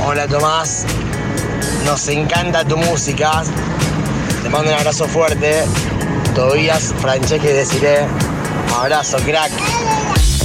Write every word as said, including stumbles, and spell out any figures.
Hola Tomás, nos encanta tu música. Te mando un abrazo fuerte. Tobías, Franceschi, deciré. Abrazo, crack.